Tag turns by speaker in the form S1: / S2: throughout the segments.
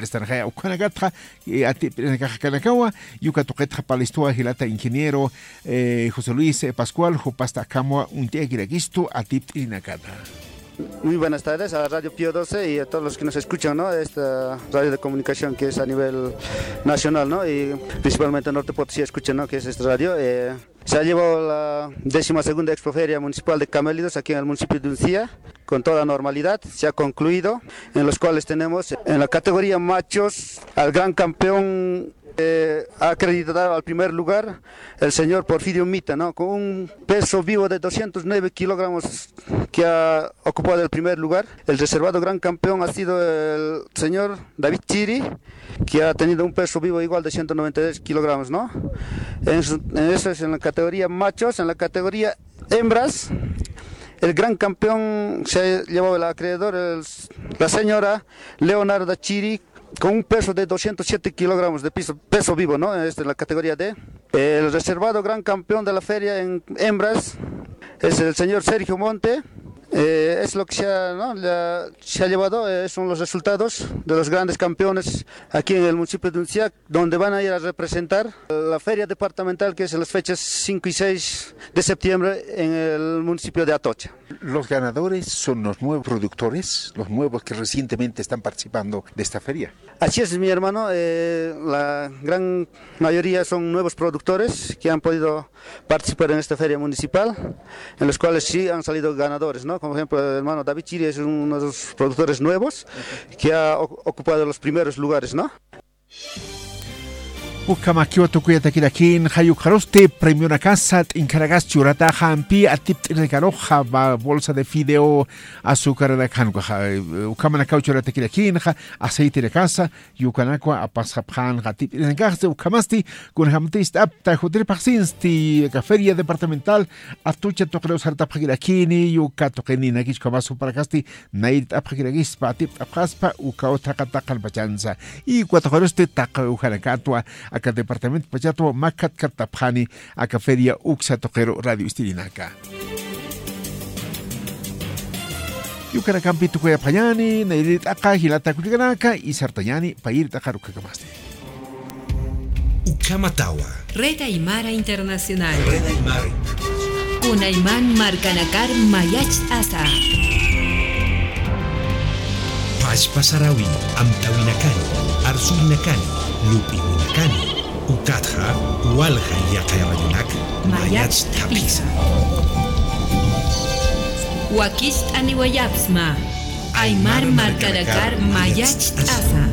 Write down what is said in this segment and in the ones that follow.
S1: Alestanja Ukanagatra, Kanakawa, Yukatoqueta Palistua, Gilata Ingeniero, José Luis Pascual, Jopasta Camua, un día Giragisto, Atip Inacata.
S2: Muy buenas tardes a Radio Pío 12 y a todos los que nos escuchan, ¿no? Esta radio de comunicación que es a nivel nacional, ¿no? Y principalmente Norte Potosí escuchan, ¿no? Que es esta radio. Se ha llevado la 12ª Expoferia Municipal de Camélidos aquí en el municipio de Uncía con toda normalidad. Se ha concluido, en los cuales tenemos en la categoría machos al gran campeón. Ha acreditado al primer lugar el señor Porfirio Mita, ¿no? Con un peso vivo de 209 kilogramos que ha ocupado el primer lugar. El reservado gran campeón ha sido el señor David Chiri, que ha tenido un peso vivo igual de 193 kilogramos, ¿no? Eso es en la categoría machos. En la categoría hembras, el gran campeón se ha llevado el acreedor, la señora Leonarda Chiri, con un peso de 207 kilogramos de peso vivo, ¿no? Esta es la categoría D. El reservado gran campeón de la feria en hembras es el señor Sergio Monte. Es lo que se ha llevado, son los resultados de los grandes campeones aquí en el municipio de Uncía, donde van a ir a representar la feria departamental que es en las fechas 5 y 6 de septiembre en el municipio de Atocha.
S1: Los ganadores son los nuevos productores, los nuevos que recientemente están participando de esta feria.
S2: Así es, mi hermano, la gran mayoría son nuevos productores que han podido participar en esta feria municipal, en los cuales sí han salido ganadores, ¿no? Como ejemplo, el hermano David Chiri es uno de los productores nuevos que ha ocupado los primeros lugares, ¿no?
S1: Ukamakiwa tukuyata kirakin hayukaroste premio na casa incaragas churata hampi atip regaroja bolsa de fideo azúcar de kanwa ukamana churata kirakin aceite de casa yukanakwa apasaphan gatip regaste ukamasti con hamtist apta hotel parsinsti feria departamental atucha tokreos harta pagirakini yukato kenina kish kamasu parakasti nait apagiragis patip apaspa ukaota katakal bachanza y cuatro taka ujanakatwa acá departamento pachato makat katapjani acá feria uxa toquero radio istirinaka yucarakampi tukuya payani nairit acá hilata kuliganaka y sartayani pair takarukakamasti
S3: Ukamatawa
S4: Red Aymara Internacional
S3: Red Aymara
S4: Kunayman Marcanakar Mayach Asa
S3: Pashpasarawi Amtawinakani Arsuinakani Lupinakani Ukatha Walha Yakayamayanak Mayach Tapisa
S4: Wakist Aniwayapsma Aymar Marcanakar Mayach Asa.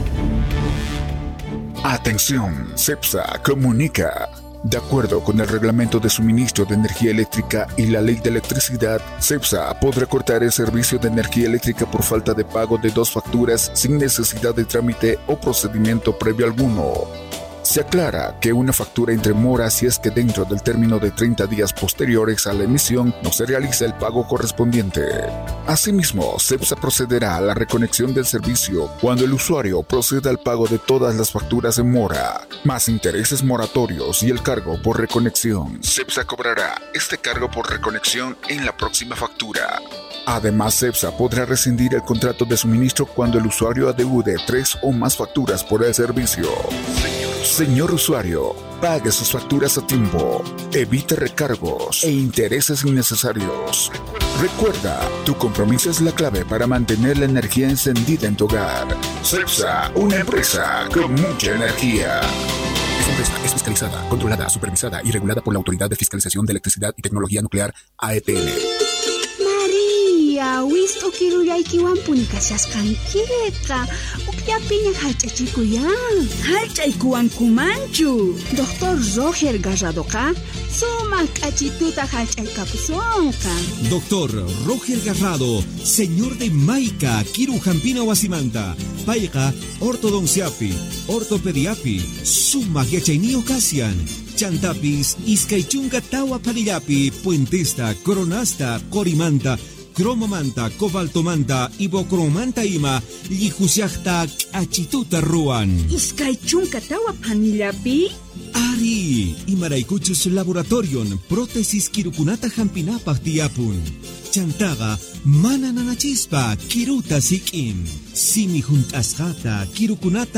S5: Atención, CEPSA comunica. De acuerdo con el Reglamento de Suministro de Energía Eléctrica y la Ley de Electricidad, CEPSA podrá cortar el servicio de energía eléctrica por falta de pago de 2 facturas sin necesidad de trámite o procedimiento previo alguno. Se aclara que una factura entre mora si es que dentro del término de 30 días posteriores a la emisión no se realiza el pago correspondiente. Asimismo, CEPSA procederá a la reconexión del servicio cuando el usuario proceda al pago de todas las facturas en mora, más intereses moratorios y el cargo por reconexión. CEPSA cobrará este cargo por reconexión en la próxima factura. Además, CEPSA podrá rescindir el contrato de suministro cuando el usuario adeude 3 o más facturas por el servicio. Señor usuario, pague sus facturas a tiempo, evite recargos e intereses innecesarios. Recuerda, tu compromiso es la clave para mantener la energía encendida en tu hogar. CEPSA, una empresa con mucha energía. Esta empresa es fiscalizada, controlada, supervisada y regulada por la Autoridad de Fiscalización de Electricidad y Tecnología Nuclear, AETN.
S6: Wisto kiruyaykiwan punikashasqankita ukllapiña hallch'achikuyan hallch'aykuwankumanchu Dr. Roger Garradoqa sumaq k'achituta hallch'aykapusunqa.
S7: Doctor Roger Garrado, señor de Maica, Kirujampina Wasimanta, payqa ortodonciapi, ortopediapi, sumaq yachayniyuq kasyan. Chantapis, iskaychunka tawa palillapi, puentesta, coronasta, corimanta, cromomanta, cobaltomanta, ibocromanta ima, llihusiaqta k'achituta ruan.
S6: Iskaychunka tawa panillapi?
S7: Ari, imaraykuchus laboratorion, prótesis kirukunata hampinapaq tiyapun. Chantaqa, mana nanachispa, kiruta sik'in. Simi hunt'asqata, kirukunata